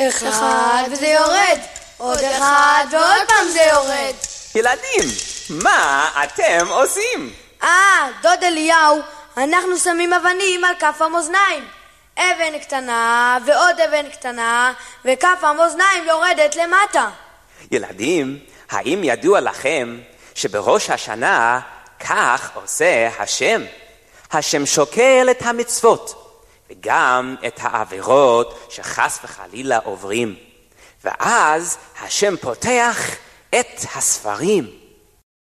אחד וזה יורד, עוד אחד ועוד פעם זה יורד. ילדים, מה אתם עושים? דוד אליהו, אנחנו שמים אבנים על כף המאזניים. אבן קטנה ועוד אבן קטנה, וכף המאזניים יורדת למטה. ילדים, האם ידוע לכם שבראש השנה כך עושה השם? השם שוקל את המצוות וגם את העבירות שחס וחלילה עוברים, ואז השם פותח את הספרים